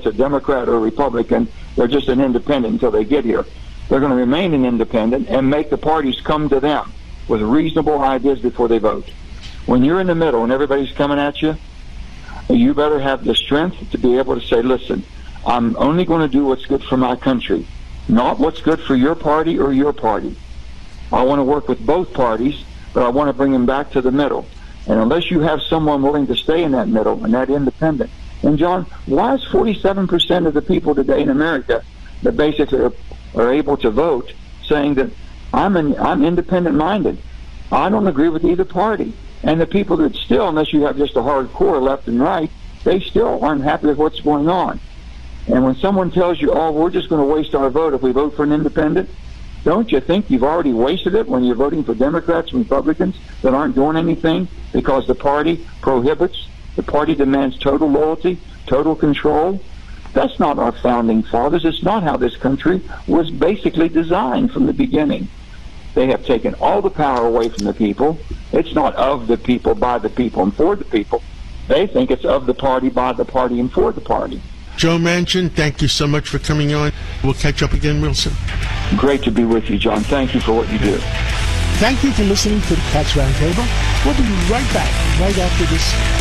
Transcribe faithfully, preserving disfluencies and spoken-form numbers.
a Democrat or a Republican. They're just an independent until they get here. They're going to remain an independent and make the parties come to them with reasonable ideas before they vote. When you're in the middle and everybody's coming at you, you better have the strength to be able to say, listen, I'm only going to do what's good for my country, not what's good for your party or your party. I want to work with both parties, but I want to bring them back to the middle. And unless you have someone willing to stay in that middle and that independent. And John, why is forty-seven percent of the people today in America that basically are, are able to vote saying that I'm an, I'm independent-minded? I don't agree with either party. And the people that still, unless you have just a hardcore left and right, they still aren't happy with what's going on. And when someone tells you, oh, we're just going to waste our vote if we vote for an independent, don't you think you've already wasted it when you're voting for Democrats and Republicans that aren't doing anything because the party prohibits, the party demands total loyalty, total control? That's not our founding fathers. It's not how this country was basically designed from the beginning. They have taken all the power away from the people. It's not of the people, by the people, and for the people. They think it's of the party, by the party, and for the party. Joe Manchin, thank you so much for coming on. We'll catch up again real soon. Great to be with you, John. Thank you for what you do. Thank you for listening to the Cats Roundtable. We'll be right back right after this